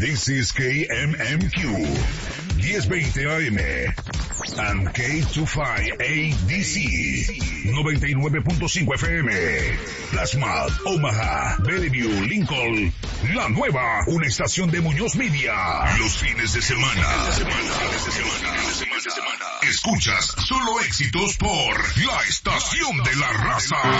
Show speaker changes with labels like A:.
A: This is KMMQ 1020 AM and K25ADC 99.5 FM. Plasma, Omaha, Bellevue, Lincoln, La Nueva, una estación de Muñoz Media. Los fines de semana. Escuchas solo éxitos por la estación de la raza.